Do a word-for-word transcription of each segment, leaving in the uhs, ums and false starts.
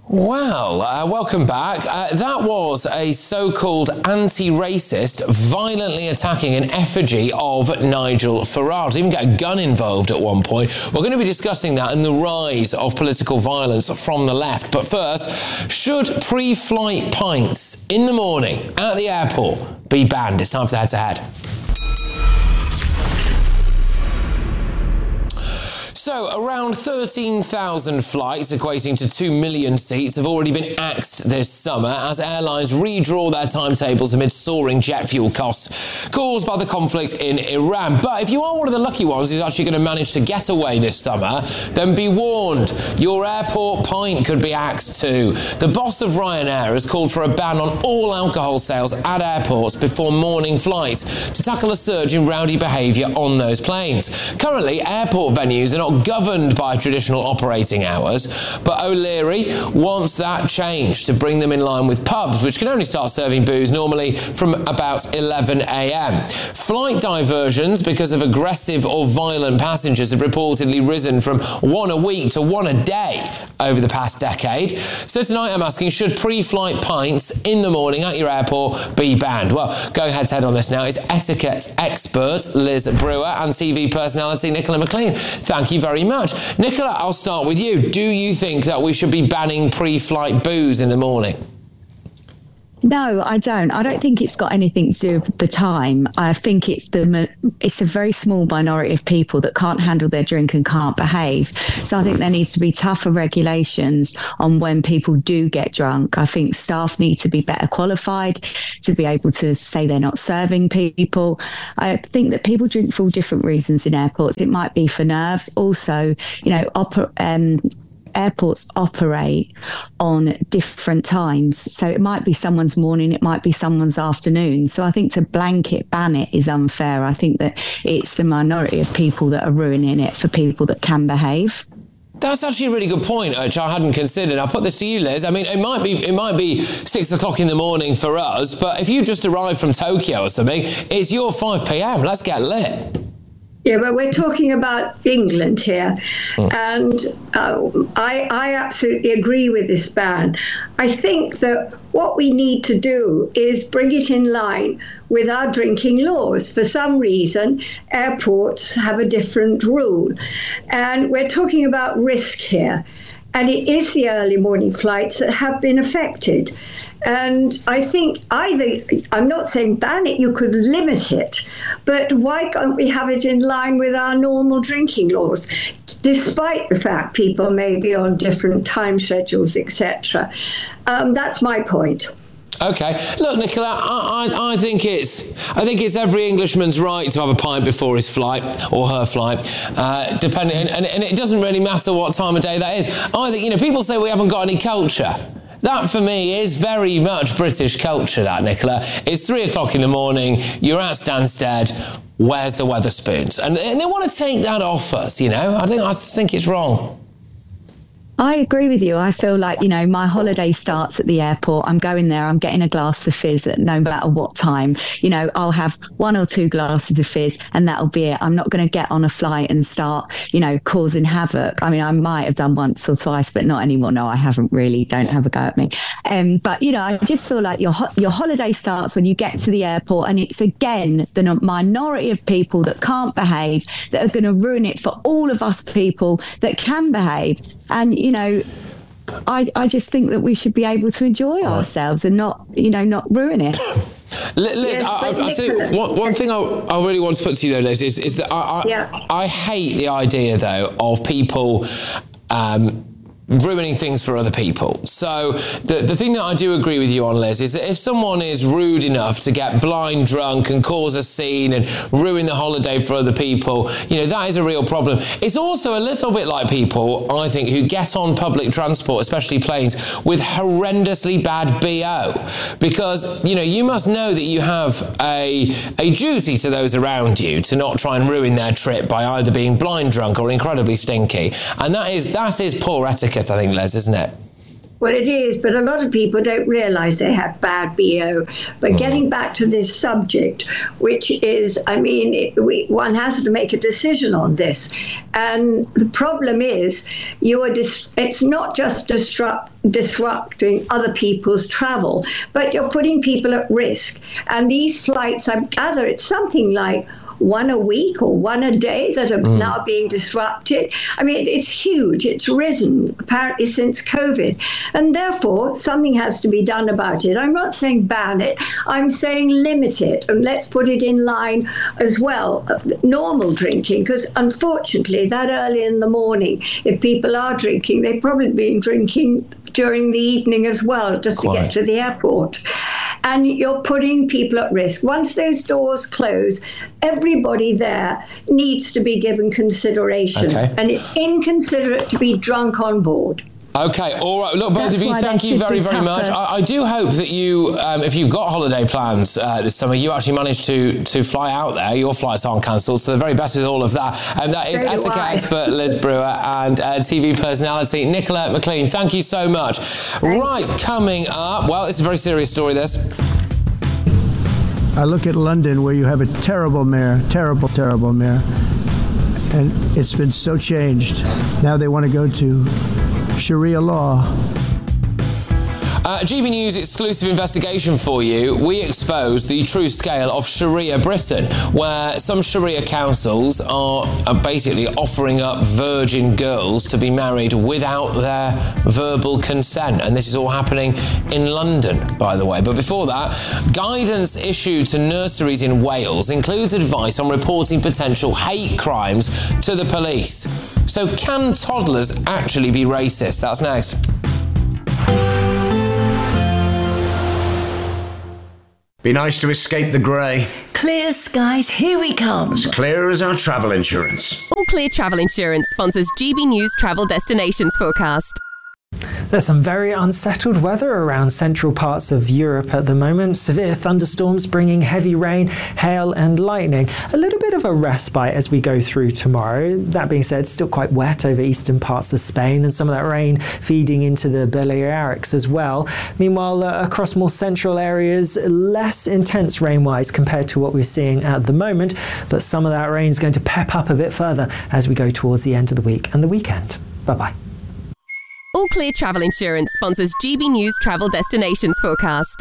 Well, uh, welcome back. Uh, that was a so-called anti-racist violently attacking an effigy of Nigel Farage. Even got a gun involved at one point. We're going to be discussing that and the rise of political violence from the left. But first, should pre-flight pints in the morning at the airport be banned? It's time for the head-to-head. So, around thirteen thousand flights, equating to two million seats, have already been axed this summer as airlines redraw their timetables amid soaring jet fuel costs caused by the conflict in Iran. But if you are one of the lucky ones who's actually going to manage to get away this summer, then be warned, your airport pint could be axed too. The boss of Ryanair has called for a ban on all alcohol sales at airports before morning flights to tackle a surge in rowdy behaviour on those planes. Currently, airport venues are not governed by traditional operating hours, but O'Leary wants that changed to bring them in line with pubs, which can only start serving booze normally from about eleven a.m. Flight diversions because of aggressive or violent passengers have reportedly risen from one a week to one a day over the past decade. So tonight I'm asking, should pre-flight pints in the morning at your airport be banned? Well, going head-to-head on this now is etiquette expert Liz Brewer and T V personality Nicola McLean. Thank you very much. Nicola, I'll start with you. Do you think that we should be banning pre-flight booze in the morning? No, I don't. I don't think it's got anything to do with the time. I think it's the it's a very small minority of people that can't handle their drink and can't behave. So I think there needs to be tougher regulations on when people do get drunk. I think staff need to be better qualified to be able to say they're not serving people. I think that people drink for all different reasons in airports. It might be for nerves. Also, you know, oper- um, airports operate on different times. So it might be someone's morning, it might be someone's afternoon. So I think to blanket ban it is unfair. I think that it's the minority of people that are ruining it for people that can behave. That's actually a really good point, which I hadn't considered. I'll put this to you, Liz. I mean, it might be it might be six o'clock in the morning for us, but if you just arrived from Tokyo or something, it's your five p.m. Let's get lit. Yeah, but we're talking about England here, mm. and uh, I, I absolutely agree with this ban. I think that what we need to do is bring it in line with our drinking laws. For some reason, airports have a different rule, and we're talking about risk here. And it is the early morning flights that have been affected. And I think either, I'm not saying ban it, you could limit it, but why can't we have it in line with our normal drinking laws, despite the fact people may be on different time schedules, et cetera. Um, that's my point. Okay, look, Nicola, I, I, I think it's I think it's every Englishman's right to have a pint before his flight or her flight, uh, depending, and, and it doesn't really matter what time of day that is. I think, you know, people say we haven't got any culture. That, for me, is very much British culture, that, Nicola. It's three o'clock in the morning, you're at Stansted, where's the Wetherspoons? And, and they want to take that off us, you know? I think I just think it's wrong. I agree with you. I feel like, you know, my holiday starts at the airport. I'm going there. I'm getting a glass of fizz at no matter what time. You know, I'll have one or two glasses of fizz and that'll be it. I'm not going to get on a flight and start, you know, causing havoc. I mean, I might have done once or twice, but not anymore. No, I haven't really. Don't have a go at me. Um, but, you know, I just feel like your ho- your holiday starts when you get to the airport, and it's, again, the minority of people that can't behave that are going to ruin it for all of us people that can behave. And, you know, I, I just think that we should be able to enjoy ourselves and not, you know, not ruin it. Liz, yes, I, I, I think one, one thing I, I really want to put to you, though, Liz, is, is that I, I, yeah. I hate the idea, though, of people um, ruining things for other people. So the the thing that I do agree with you on, Liz, is that if someone is rude enough to get blind drunk and cause a scene and ruin the holiday for other people, you know, that is a real problem. It's also a little bit like people, I think, who get on public transport, especially planes, with horrendously bad B O. Because, you know, you must know that you have a a duty to those around you to not try and ruin their trip by either being blind drunk or incredibly stinky. And that is that is poor etiquette, I think, Les, isn't it? Well, it is, but a lot of people don't realise they have bad B O. But getting back to this subject, which is, I mean, it, we, one has to make a decision on this. And the problem is, you are dis- it's not just disrupt, disrupting other people's travel, but you're putting people at risk. And these flights, I gather it's something like one a week or one a day that are mm. now being disrupted. I mean, it's huge. It's risen apparently since COVID. And therefore, something has to be done about it. I'm not saying ban it. I'm saying limit it. And let's put it in line as well, normal drinking, because unfortunately, that early in the morning, if people are drinking, they've probably been drinking during the evening as well, just Quite. to get to the airport. And you're putting people at risk. Once those doors close, everybody there needs to be given consideration. Okay. And it's inconsiderate to be drunk on board. Okay, all right. Look, both of you, thank you very, very much. I, I do hope that you, um, if you've got holiday plans uh, this summer, you actually manage to to fly out there. Your flights aren't cancelled, so the very best with all of that. And that is etiquette expert Liz Brewer and uh, T V personality Nicola McLean. Thank you so much. Thank right, you. Coming up, well, it's a very serious story, this. I look at London, where you have a terrible mayor, terrible, terrible mayor, and it's been so changed. Now they want to go to Sharia law. Uh, G B News exclusive investigation for you. We expose the true scale of Sharia Britain, where some Sharia councils are, are basically offering up virgin girls to be married without their verbal consent. And this is all happening in London, by the way. But before that, guidance issued to nurseries in Wales includes advice on reporting potential hate crimes to the police. So can toddlers actually be racist? That's next. Be nice to escape the grey. Clear skies, here we come. As clear as our travel insurance. All Clear Travel Insurance sponsors G B News Travel Destinations Forecast. There's some very unsettled weather around central parts of Europe at the moment. Severe thunderstorms bringing heavy rain, hail and lightning. A little bit of a respite as we go through tomorrow. That being said, still quite wet over eastern parts of Spain, and some of that rain feeding into the Balearics as well. Meanwhile, uh, across more central areas, less intense rain-wise compared to what we're seeing at the moment, but some of that rain is going to pep up a bit further as we go towards the end of the week and the weekend. Bye-bye. All Clear Travel Insurance sponsors G B News Travel Destinations Forecast.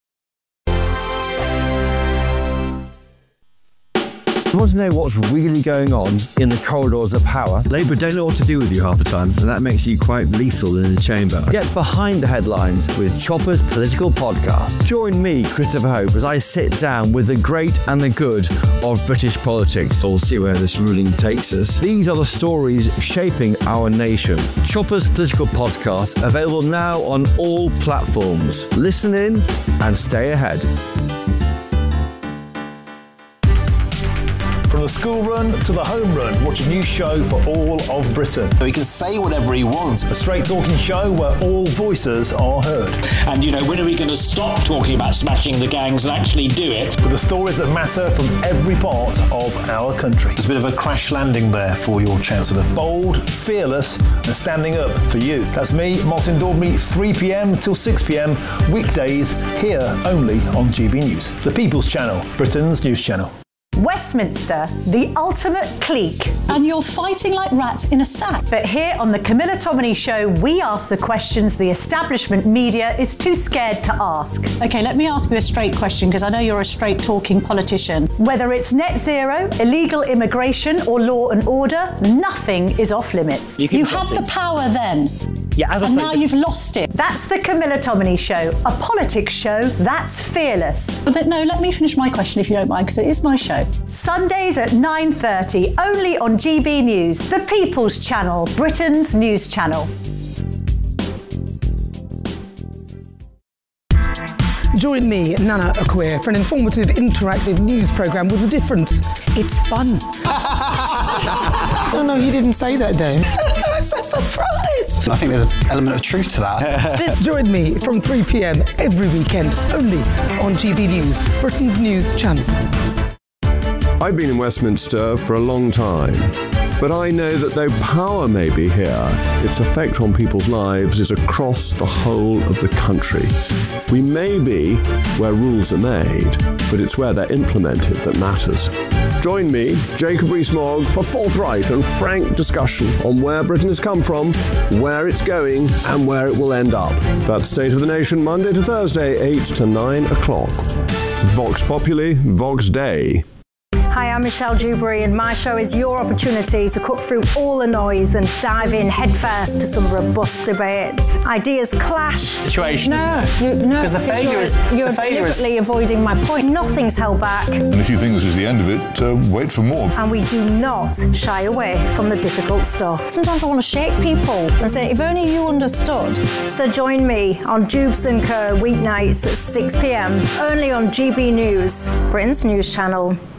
You want to know what's really going on in the corridors of power? Labour don't know what to do with you half the time, and that makes you quite lethal in the chamber. Get behind the headlines with Chopper's Political Podcast. Join me, Christopher Hope, as I sit down with the great and the good of British politics. We'll see where this ruling takes us. These are the stories shaping our nation. Chopper's Political Podcast, available now on all platforms. Listen in and stay ahead. From the school run to the home run, watch a new show for all of Britain. He can say whatever he wants. A straight talking show where all voices are heard. And, you know, when are we going to stop talking about smashing the gangs and actually do it? With the stories that matter from every part of our country. There's a bit of a crash landing there for your Chancellor. Bold, fearless and standing up for you. That's me, Martin Daubney, three p.m. till six p.m. weekdays, here only on G B News. The People's Channel, Britain's news channel. Westminster, the ultimate clique. And you're fighting like rats in a sack. But here on the Camilla Tominey Show, we ask the questions the establishment media is too scared to ask. OK, let me ask you a straight question, because I know you're a straight-talking politician. Whether it's net zero, illegal immigration or law and order, nothing is off limits. You, you had the power then. Yeah, as I and say, now you've lost it. That's the Camilla Tominey Show, a politics show that's fearless. But no, let me finish my question if you don't mind, because it is my show. Sundays at nine thirty, only on G B News, the People's Channel, Britain's news channel. Join me, Nana Akweer, for an informative, interactive news programme with a difference. It's fun. No, no, you didn't say that, Dave. I'm so surprised. I think there's an element of truth to that. Join me from three p.m. every weekend, only on G B News, Britain's news channel. I've been in Westminster for a long time. But I know that though power may be here, its effect on people's lives is across the whole of the country. We may be where rules are made, but it's where they're implemented that matters. Join me, Jacob Rees-Mogg, for forthright and frank discussion on where Britain has come from, where it's going, and where it will end up. That's State of the Nation, Monday to Thursday, eight to nine o'clock. Vox Populi, Vox Dei. Hi, I'm Michelle Dewberry, and my show is your opportunity to cut through all the noise and dive in headfirst to some robust debates. Ideas clash. Situation. No, you, no, because the failure you're, is you're the failure deliberately is, avoiding my point. Nothing's held back. And if you think this is the end of it, uh, wait for more. And we do not shy away from the difficult stuff. Sometimes I want to shake people and say, if only you understood. So join me on Jubes and Co weeknights at six p m, only on G B News, Britain's news channel.